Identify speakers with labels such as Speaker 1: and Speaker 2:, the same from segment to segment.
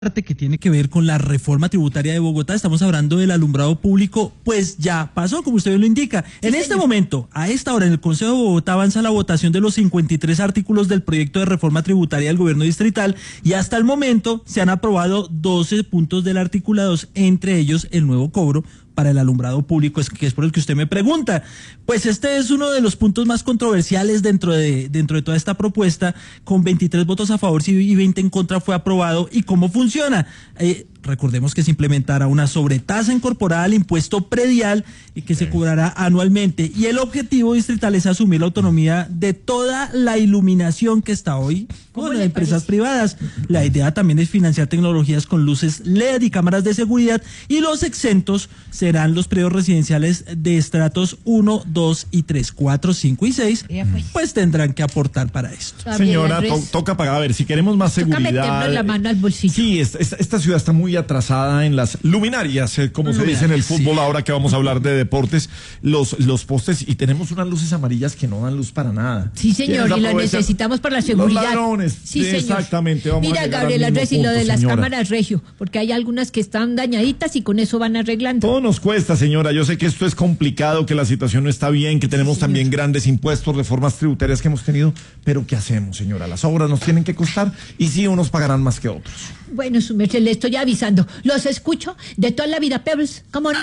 Speaker 1: parte que tiene que ver con la reforma tributaria de Bogotá. Estamos hablando del alumbrado público, pues ya pasó, como usted bien lo indica. Sí, en este momento, a esta hora, en el Consejo de Bogotá avanza la votación de los 53 artículos del proyecto de reforma tributaria del gobierno distrital y hasta el momento se han aprobado 12 puntos del artículo 2, entre ellos el nuevo cobro para el alumbrado público, que es por el que usted me pregunta. Pues este es uno de los puntos más controversiales dentro de toda esta propuesta. Con 23 votos a favor y 20 en contra fue aprobado. ¿Y cómo funciona? Recordemos que se implementará una sobretasa incorporada al impuesto predial y que se cobrará anualmente. Y el objetivo distrital es asumir la autonomía de toda la iluminación que está hoy con las empresas privadas. La idea también es financiar tecnologías con luces LED y cámaras de seguridad, y los exentos serán los predios residenciales de estratos 1, 2 y 3, 4, 5 y 6, pues tendrán que aportar para esto.
Speaker 2: Señora, toca pagar. A ver, si queremos más seguridad.
Speaker 3: Meternos la mano al bolsillo.
Speaker 2: Sí, esta ciudad está muy atrasada en las luminarias, como se dice en el fútbol, ahora que vamos a hablar de deportes, los postes, y tenemos unas luces amarillas que no dan luz para nada.
Speaker 3: Sí, señor, y lo necesitamos para la seguridad.
Speaker 2: Los ladrones,
Speaker 3: sí,
Speaker 2: exactamente.
Speaker 3: Señor. Mira, Gabriel Andrés, y lo de las cámaras, Regio, porque hay algunas que están dañaditas y con eso van arreglando.
Speaker 2: Todo nos cuesta, señora. Yo sé que esto es complicado, que la situación no está bien, que tenemos también grandes impuestos, reformas tributarias que hemos tenido, pero ¿qué hacemos, señora? Las obras nos tienen que costar y sí, unos pagarán más que otros.
Speaker 3: Bueno, su merced, le estoy avisando. Los escucho de toda la vida, Pebbles. ¿Cómo no?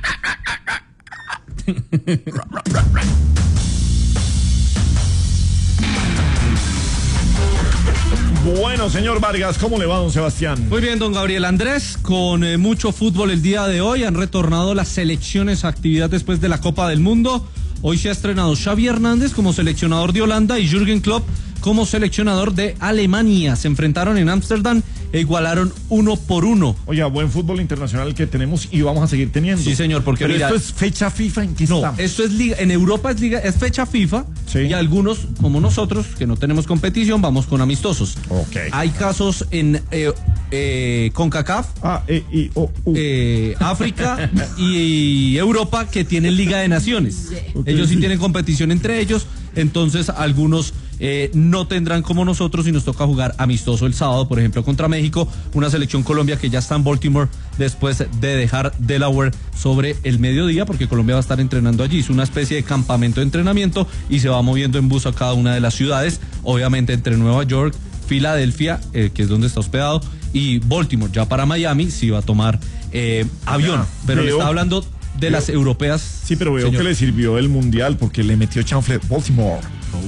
Speaker 2: Bueno, señor Vargas, ¿cómo le va, don Sebastián?
Speaker 4: Muy bien, don Gabriel Andrés, con mucho fútbol el día de hoy. Han retornado las selecciones a actividad después de la Copa del Mundo. Hoy se ha estrenado Xavi Hernández como seleccionador de Holanda y Jürgen Klopp como seleccionador de Alemania. Se enfrentaron en Ámsterdam e igualaron 1-1.
Speaker 2: Oiga, buen fútbol internacional que tenemos y vamos a seguir teniendo.
Speaker 4: Sí, señor, porque
Speaker 2: pero
Speaker 4: mira,
Speaker 2: esto es fecha FIFA, ¿en qué
Speaker 4: no,
Speaker 2: estamos?
Speaker 4: esto es liga, en Europa es fecha FIFA, sí. Y algunos, como nosotros, que no tenemos competición, vamos con amistosos.
Speaker 2: Okay.
Speaker 4: Hay casos en CONCACAF, África y Europa que tienen Liga de Naciones. Okay, ellos sí tienen competición entre ellos, entonces algunos no tendrán como nosotros y nos toca jugar amistoso el sábado, por ejemplo, contra México, una selección Colombia que ya está en Baltimore después de dejar Delaware sobre el mediodía, porque Colombia va a estar entrenando allí. Es una especie de campamento de entrenamiento y se va moviendo en bus a cada una de las ciudades, obviamente entre Nueva York, Filadelfia, que es donde está hospedado, y Baltimore. Ya para Miami sí va a tomar avión, pero le está hablando de las europeas.
Speaker 2: Sí, pero veo que le sirvió el mundial porque le metió chanfle Baltimore.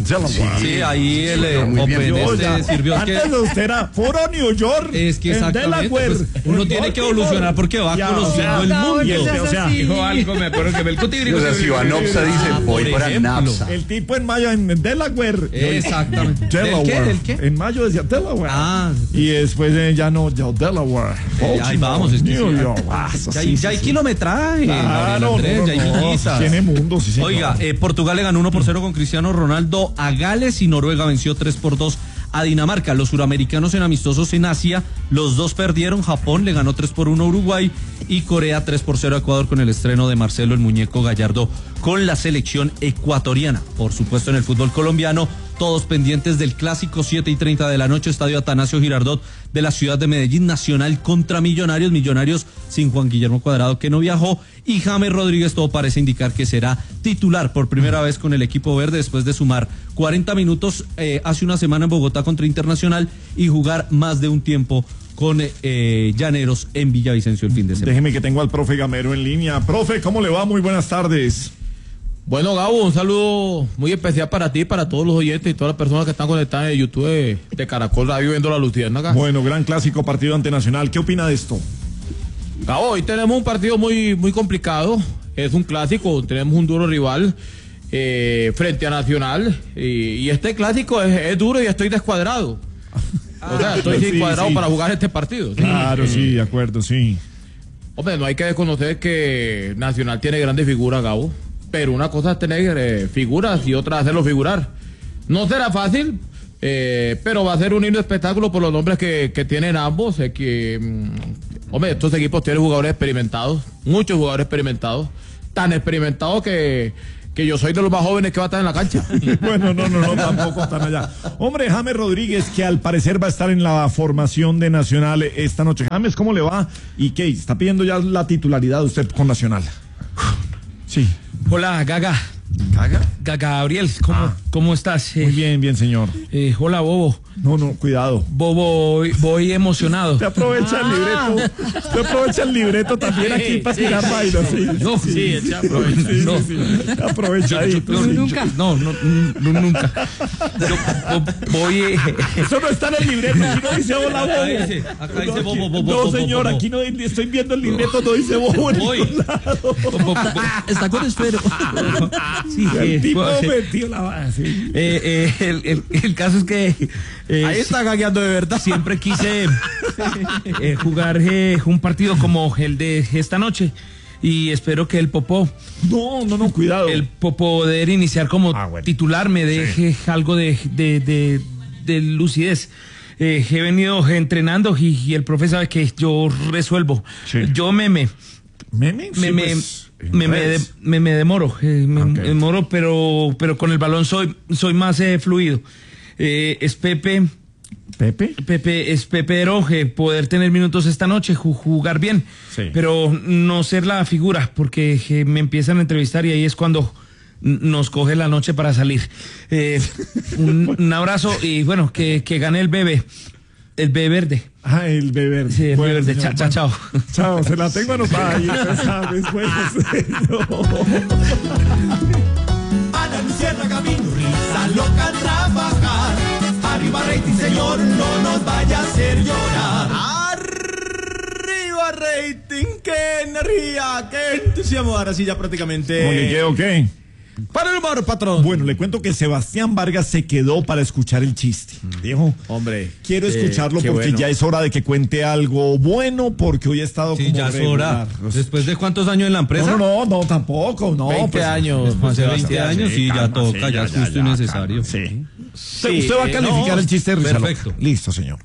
Speaker 4: Sí, ahí el Open sirvió.
Speaker 2: Antes que usted era Foro New York.
Speaker 4: Es que exactamente, pues, uno tiene que evolucionar porque va conociendo el mundo.
Speaker 2: O sea,
Speaker 4: dijo algo, me acuerdo que el Cutibri.
Speaker 5: O sea, si va a Nopsa, dice, voy para Napsa.
Speaker 2: El tipo en mayo en Delaware.
Speaker 4: Exactamente.
Speaker 2: Delaware.
Speaker 4: ¿El qué?
Speaker 2: En mayo decía Delaware. Y después ya no, Delaware.
Speaker 4: Ahí vamos, es que ya hay kilometraje.
Speaker 2: Claro,
Speaker 4: ya hay villitas.
Speaker 2: Tiene mundo, sí.
Speaker 4: Oiga, Portugal le ganó 1-0 con Cristiano Ronaldo a Gales y Noruega venció 3-2 a Dinamarca. Los suramericanos en amistosos en Asia, los dos perdieron. Japón le ganó 3-1 a Uruguay y Corea 3-0 a Ecuador, con el estreno de Marcelo el Muñeco Gallardo con la selección ecuatoriana. Por supuesto, en el fútbol colombiano, todos pendientes del clásico, 7:30 de la noche, Estadio Atanasio Girardot de la ciudad de Medellín, Nacional contra Millonarios. Millonarios sin Juan Guillermo Cuadrado, que no viajó, y James Rodríguez, todo parece indicar que será titular por primera vez con el equipo verde después de sumar 40 minutos hace una semana en Bogotá contra Internacional y jugar más de un tiempo con Llaneros en Villavicencio el fin de semana.
Speaker 2: Déjeme que tengo al profe Gamero en línea. Profe, ¿cómo le va? Muy buenas tardes.
Speaker 6: Bueno, Gabo, un saludo muy especial para ti, para todos los oyentes y todas las personas que están conectadas en YouTube de Caracol Radio viendo la Luciérnaga.
Speaker 2: Bueno, gran clásico, partido ante Nacional. ¿Qué opina de esto?
Speaker 6: Gabo, hoy tenemos un partido muy complicado. Es un clásico, tenemos un duro rival frente a Nacional. Y este clásico es duro y estoy descuadrado. O sea, estoy descuadrado para jugar este partido.
Speaker 2: Claro, sí, de acuerdo, sí.
Speaker 6: Hombre, no hay que desconocer que Nacional tiene grandes figuras, Gabo. Pero una cosa es tener figuras y otra hacerlo figurar. No será fácil, pero va a ser un lindo espectáculo por los nombres que tienen ambos. Hombre, estos equipos tienen jugadores experimentados, muchos jugadores experimentados, tan experimentados que que yo soy de los más jóvenes que va a estar en la cancha.
Speaker 2: Bueno, no, tampoco están allá. Hombre, James Rodríguez, que al parecer va a estar en la formación de Nacional esta noche. James, ¿cómo le va? ¿Y qué? ¿Está pidiendo ya la titularidad de usted con Nacional? Sí.
Speaker 7: Hola, Gaga.
Speaker 2: ¿Gaga?
Speaker 7: Gaga Gabriel, ¿cómo estás?
Speaker 2: Muy bien, señor.
Speaker 7: Hola, Bobo.
Speaker 2: No, cuidado.
Speaker 7: Bobo, voy emocionado.
Speaker 2: Usted aprovecha el libreto. Usted aprovecha el libreto también aquí para tirar bailos.
Speaker 6: Sí, se aprovecha.
Speaker 2: Sí. Aprovecha ahí.
Speaker 7: Nunca. Nunca. Voy.
Speaker 2: Eso no está en el libreto. Aquí no dice hola, Bobo.
Speaker 4: Acá dice Bobo.
Speaker 2: No, señor, aquí no estoy viendo el libreto. No dice Bobo en ningún lado.
Speaker 1: Está con esfero.
Speaker 7: Sí,
Speaker 2: el tipo metió la base.
Speaker 7: El caso es que
Speaker 6: Ahí está gagueando de verdad.
Speaker 7: siempre quise jugar un partido como el de esta noche y espero que el Popó,
Speaker 2: cuidado.
Speaker 7: el poder iniciar como titular me deje algo de lucidez. He venido entrenando y el profe sabe que yo resuelvo.
Speaker 2: Sí.
Speaker 7: Yo
Speaker 2: ¿Meme?
Speaker 7: me demoro, demoro, pero con el balón soy más fluido. Es Pepe poder tener minutos esta noche, jugar bien,
Speaker 2: sí,
Speaker 7: pero no ser la figura, porque me empiezan a entrevistar y ahí es cuando nos coge la noche para salir. Un abrazo y bueno, que gane el bebé verde.
Speaker 2: El bebé verde.
Speaker 7: Sí, el bebé verde. Chao.
Speaker 2: Chao, se la tengo anotada ahí.
Speaker 8: Ana Luciana Camino, risa loca trabajar. Arriba rating, señor, no nos vaya a hacer llorar. Arriba rating, qué energía, qué entusiasmo. Ahora sí ya prácticamente.
Speaker 2: ¿Ok?
Speaker 8: Para el humor, patrón.
Speaker 2: Bueno, le cuento que Sebastián Vargas se quedó para escuchar el chiste. Dijo,
Speaker 6: Hombre,
Speaker 2: quiero escucharlo porque
Speaker 6: bueno.
Speaker 2: ya es hora de que cuente algo bueno, porque hoy ha estado
Speaker 4: Sí,
Speaker 2: como
Speaker 4: ya es
Speaker 2: regular.
Speaker 4: hora. ¿Después de cuántos años en la empresa?
Speaker 2: No, tampoco, no.
Speaker 6: 20 años, Juan
Speaker 4: Hace 20
Speaker 6: Sebastián.
Speaker 4: años, sí, ya
Speaker 2: calma,
Speaker 4: toca,
Speaker 2: sí,
Speaker 4: ya es justo y necesario.
Speaker 2: Sí.
Speaker 6: Sí,
Speaker 2: Usted va a calificar el chiste de risa
Speaker 4: perfecto.
Speaker 2: loca. Listo, señor.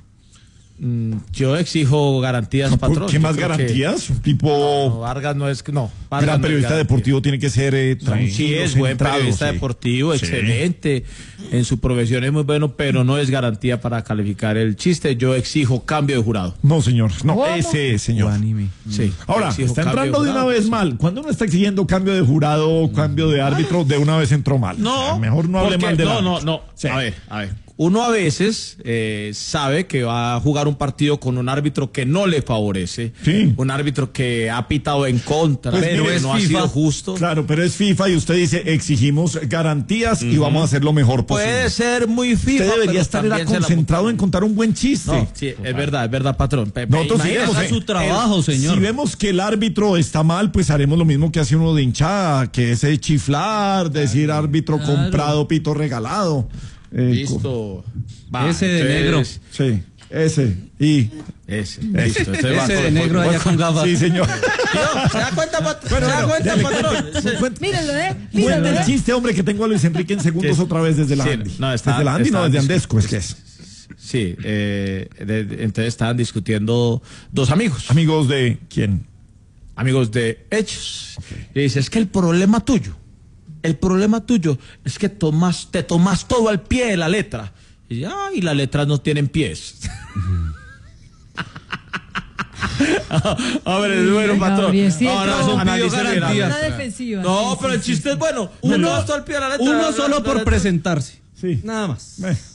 Speaker 6: Yo exijo garantías, patrón.
Speaker 2: ¿Qué más
Speaker 6: Yo creo que-
Speaker 2: garantías? Un tipo
Speaker 6: Vargas no es que no. Vargas
Speaker 2: gran
Speaker 6: no es
Speaker 2: periodista
Speaker 6: garantía.
Speaker 2: deportivo tiene que ser tranquilo,
Speaker 6: Sí, es buen
Speaker 2: centrado,
Speaker 6: periodista
Speaker 2: sí.
Speaker 6: deportivo,
Speaker 2: Sí.
Speaker 6: excelente. En su profesión es muy bueno, pero no es garantía para calificar el chiste. Yo exijo cambio de jurado.
Speaker 2: No, señor. No, ese señor.
Speaker 6: Sí.
Speaker 2: Ahora,
Speaker 6: Exijo
Speaker 2: está
Speaker 6: cambio
Speaker 2: entrando de una
Speaker 6: jurado.
Speaker 2: vez mal. Cuando uno está exigiendo cambio de jurado, cambio de árbitro, de una vez entró mal.
Speaker 6: No,
Speaker 2: O sea, mejor no hable
Speaker 6: porque-
Speaker 2: mal de
Speaker 6: No.
Speaker 2: Sí.
Speaker 6: A ver. Uno a veces sabe que va a jugar un partido con un árbitro que no le favorece,
Speaker 2: Sí.
Speaker 6: un árbitro que ha pitado en contra,
Speaker 2: Pues
Speaker 6: pero
Speaker 2: mire,
Speaker 6: no ha sido justo.
Speaker 2: Claro, pero es FIFA y usted dice exigimos garantías y vamos a hacer lo mejor posible.
Speaker 6: Puede ser muy FIFA.
Speaker 2: Usted debería
Speaker 6: pero
Speaker 2: estar
Speaker 6: también se la-
Speaker 2: concentrado en contar un buen chiste.
Speaker 6: No, sí, es verdad, patrón.
Speaker 2: Nosotros sí
Speaker 6: Imagínese-
Speaker 4: Haga su trabajo, señor.
Speaker 2: Si vemos que el árbitro está mal, pues haremos lo mismo que hace uno de hinchada, que es chiflar, decir árbitro comprado, pito regalado.
Speaker 6: Listo. Va,
Speaker 4: Ese de negro.
Speaker 2: Sí, ese. Y.
Speaker 6: Ese, listo.
Speaker 4: Ese de negro allá con gafas.
Speaker 2: Sí, señor.
Speaker 6: ¿Se da cuenta, patrón?
Speaker 3: Mírenlo,
Speaker 2: Cuenta el chiste, hombre, que tengo a Luis Enrique en segundos otra vez desde la
Speaker 6: Sí,
Speaker 2: Andy.
Speaker 6: no, está-
Speaker 2: desde la Andy,
Speaker 6: está-
Speaker 2: no, desde Andesco, es que es.
Speaker 6: Sí, entonces estaban discutiendo dos amigos.
Speaker 2: Amigos de quién?
Speaker 6: Amigos de ellos. Y dice, es que el problema tuyo es que te tomas todo al pie de la letra. Y dice, y las letras no tienen pies. A ver, es bueno, patrón.
Speaker 3: Gabriel, sí,
Speaker 6: No,
Speaker 3: no,
Speaker 6: eso
Speaker 4: pidió
Speaker 6: analice bien,
Speaker 4: garantías.
Speaker 3: Una defensiva.
Speaker 6: No,
Speaker 3: Sí,
Speaker 6: pero
Speaker 3: sí,
Speaker 6: el chiste es bueno.
Speaker 4: Uno
Speaker 6: todo al pie de la letra.
Speaker 4: Uno solo por presentarse.
Speaker 2: Sí.
Speaker 4: Nada más.